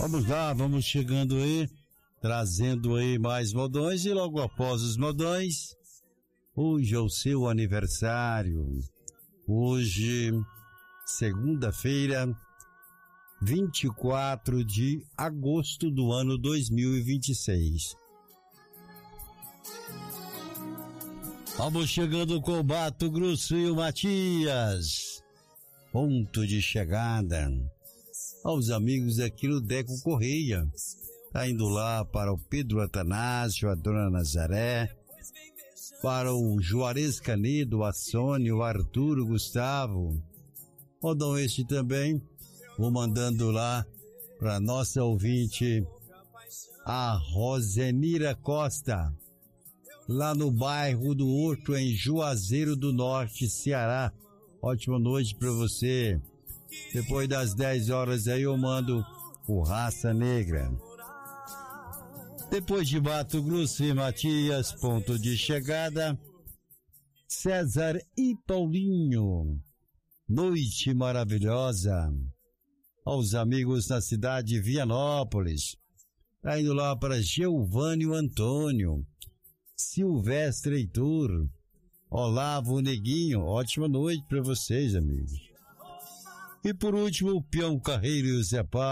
Vamos lá, vamos chegando aí, trazendo aí mais modões e logo após os modões, hoje é o seu aniversário. Hoje, segunda-feira, 24 de agosto do ano 2026. Vamos chegando com o Mato Grosso e o Matias. Ponto de chegada. Aos amigos aqui no Deco Correia. Tá indo lá para o Pedro Atanásio, a Dona Nazaré, para o Juarez Canedo, a Sônia, o Arthur, o Gustavo. Rodam este também, vou mandando lá para nossa ouvinte, a Rosenira Costa, lá no bairro do Horto, em Juazeiro do Norte, Ceará. Ótima noite para você. Depois das 10 horas aí eu mando o Raça Negra. Depois de Mato Grosso e Matias, ponto de chegada, César e Paulinho. Noite maravilhosa. Aos amigos na cidade de Vianópolis. Tá indo lá para Geovânio Antônio, Silvestre Heitor, Olavo Neguinho. Ótima noite para vocês, amigos. E por último, o Peão Carreiro e o Zé Paulo.